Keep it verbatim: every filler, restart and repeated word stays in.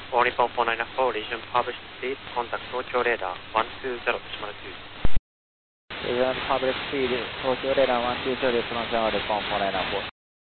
All Nippon four nine four, region published speed, contact Tokyo radar one two zero, decimal two. Region published speed, Tokyo radar one two zero, decimal zero, Nippon four nine four.